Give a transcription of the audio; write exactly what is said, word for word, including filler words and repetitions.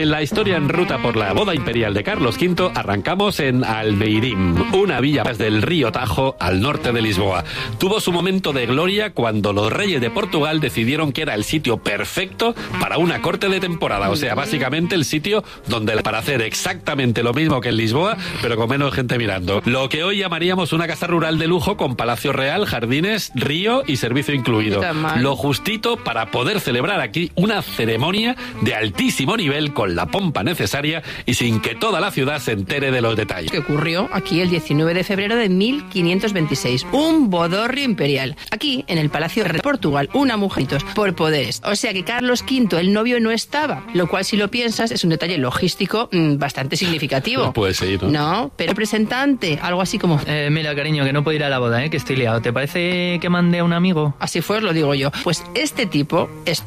En la historia en ruta por la boda imperial de Carlos quinto, arrancamos en Albeirim, una villa más del río Tajo al norte de Lisboa. Tuvo su momento de gloria cuando los reyes de Portugal decidieron que era el sitio perfecto para una corte de temporada, o sea, básicamente el sitio donde para hacer exactamente lo mismo que en Lisboa, pero con menos gente mirando. Lo que hoy llamaríamos una casa rural de lujo con palacio real, jardines, río y servicio incluido. Lo justito para poder celebrar aquí una ceremonia de altísimo nivel con la pompa necesaria y sin que toda la ciudad se entere de los detalles. Que ocurrió aquí el diecinueve de febrero de mil quinientos veintiséis. Un bodorrio imperial. Aquí, en el Palacio de Portugal, una mujer por poderes. O sea que Carlos quinto, el novio, no estaba. Lo cual, si lo piensas, es un detalle logístico mmm, bastante significativo. No puede ser, ¿no? No, pero representante, algo así como... Eh, mira, cariño, que no puedo ir a la boda, ¿eh? Que estoy liado. ¿Te parece que mande a un amigo? Así fue, os lo digo yo. Pues este tipo es